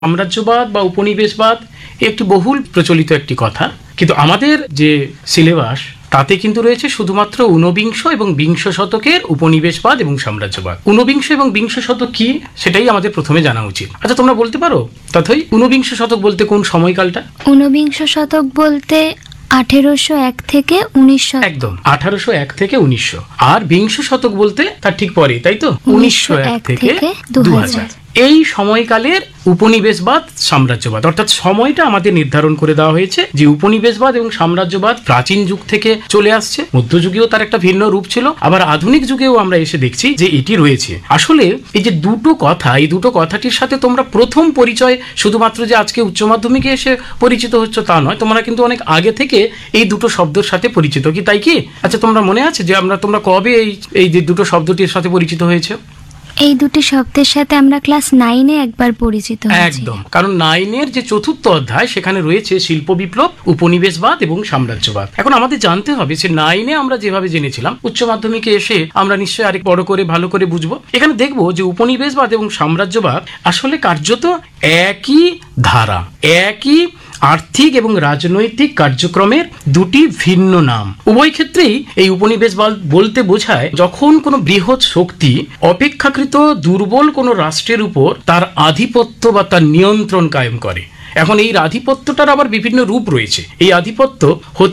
সাম্রাজ্যবাদ বা উপনিবেশবাদ একটি বহুল প্রচলিত একটি কথা, কিন্তু আমাদের যে সিলেবাস তাতে কিন্তু রয়েছে শুধুমাত্র ঊনবিংশ এবং বিংশ শতকের উপনিবেশবাদ এবং সাম্রাজ্যবাদ। ঊনবিংশ এবং বিংশ শতক কি সেটাই আমাদের প্রথমে জানা উচিত। আচ্ছা, তোমরা বলতে পারো তথই ঊনবিংশ শতক বলতে কোন সময়কালটা? ঊনবিংশ শতক বলতে 1801 থেকে 1900। একদম 1801 থেকে 1900। আর বিংশ শতক বলতে তার ঠিক পরে, তাই তো, 1901 থেকে 2000। এই সময়কালের উপনিবেশবাদ সাম্রাজ্যবাদ, অর্থাৎ সময়টা আমাদের নির্ধারণ করে দেওয়া হয়েছে যে উপনিবেশবাদ এবং সাম্রাজ্যবাদ প্রাচীন যুগ থেকে চলে আসছে। মধ্যযুগেও তার একটা ভিন্ন রূপ ছিল, আবার আধুনিক যুগেও আমরা এসে দেখছি যে এটি রয়েছে। আসলে এই যে দুটো কথা, এই দুটো কথাটির সাথে তোমরা প্রথম পরিচয় শুধুমাত্র যে আজকে উচ্চ মাধ্যমিকে এসে পরিচিত হচ্ছে তা নয়, তোমরা কিন্তু অনেক আগে থেকে এই দুটো শব্দের সাথে পরিচিত, কি তাই কি? আচ্ছা, তোমরা মনে আছে যে তোমরা কবে এই যে দুটো শব্দটির সাথে পরিচিত হয়েছে? এই দুটি শব্দের সাথে আমরা ক্লাস 9-এ একবার পরিচিত হয়েছি। একদম, কারণ 9-এর যে চতুর্থ অধ্যায় সেখানে রয়েছে শিল্প বিপ্লব, উপনিবেশবাদ এবং সাম্রাজ্যবাদ। এখন আমাদের জানতে হবে যে 9-এ আমরা যেভাবে জেনেছিলাম, উচ্চ মাধ্যমিকে এসে আমরা নিশ্চয়ই আরেক বড় করে ভালো করে বুঝবো। এখানে দেখবো যে উপনিবেশবাদ এবং সাম্রাজ্যবাদ আসলে কার্যত একই ধারা, একই আর্থিক এবং রাজনৈতিক কার্যক্রমের দুটি ভিন্ন নাম। উভয় ক্ষেত্রেই এই উপনিবেশবাদ বলতে বোঝায় যখন কোনো বৃহৎ শক্তি অপেক্ষাকৃত দুর্বল কোনো রাষ্ট্রের উপর তার আধিপত্য বা তার নিয়ন্ত্রণ কায়েম করে। এখন এই আধিপত্যটার আবার বিভিন্ন রূপ রয়েছে। এই আধিপত্য হতে